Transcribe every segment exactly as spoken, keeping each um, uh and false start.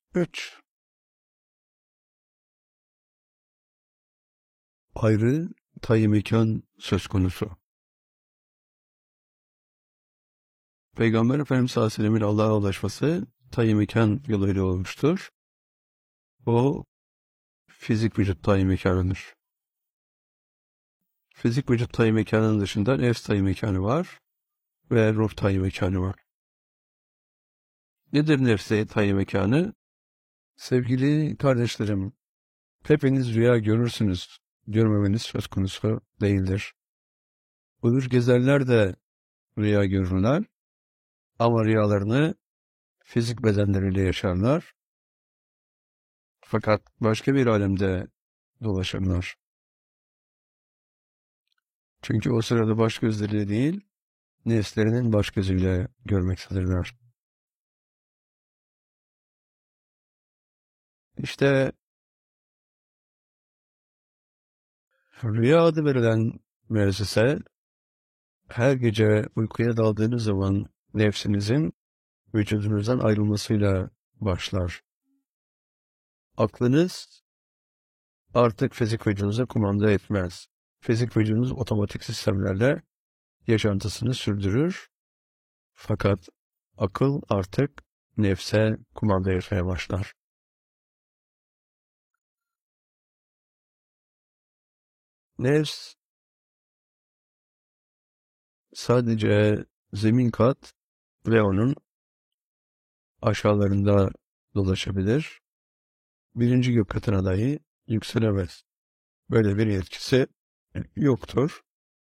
Üç. Ayrı tayin mekan söz konusu. Peygamber Efendimiz sallallahu aleyhi ve sellem'in Allah'a ulaşması tayin mekan yoluyla olmuştur. O fizik vücut tayin mekanıdır. Fizik vücut tayin mekanının dışında nefs tayin mekanı var ve ruh tayin mekanı var. Nedir nefs tayin mekanı? Sevgili kardeşlerim, hepiniz rüya görürsünüz. Görmemeniz söz konusu değildir. Uyur gezerler de rüya görürler ama rüyalarını fizik bedenleriyle yaşarlar. Fakat başka bir alemde dolaşırlar. Çünkü o sırada baş gözleriyle değil, nefslerinin baş gözüyle görmektedirler. İşte rüya adı verilen müessese, her gece uykuya daldığınız zaman nefsinizin vücudunuzdan ayrılmasıyla başlar. Aklınız artık fizik vücudunuza kumanda etmez. Fizik vücudunuz otomatik sistemlerle yaşantısını sürdürür. Fakat akıl artık nefse kumanda etmeye başlar. Nefs sadece zemin kat ve onun aşağılarında dolaşabilir. Birinci gök katına dahi yükselemez. Böyle bir yetkisi yoktur.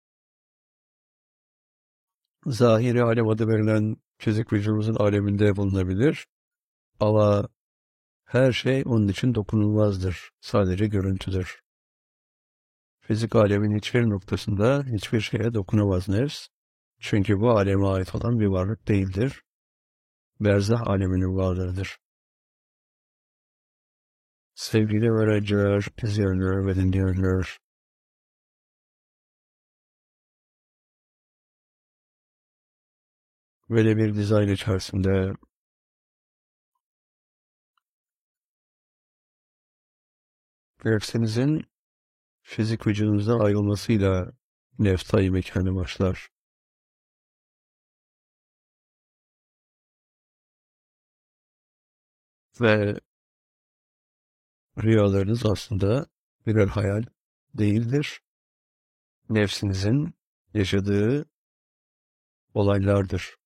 Zahiri alem adı verilen fizik vücudumuzun aleminde bulunabilir. Ama her şey onun için dokunulmazdır. Sadece görüntüdür. Fizik alemin hiçbir noktasında hiçbir şeye dokunamaz nefs. Çünkü bu aleme ait olan bir varlık değildir. Berzah aleminin varlığıdır. Sevgili öğrenciler, izleyenler ve dinleyenler, böyle bir dizayn içerisinde nefsinizin fizik vücudunuzdan ayrılmasıyla nefs tayin mekanı başlar. Ve rüyalarınız aslında birer hayal değildir. Nefsinizin yaşadığı olaylardır.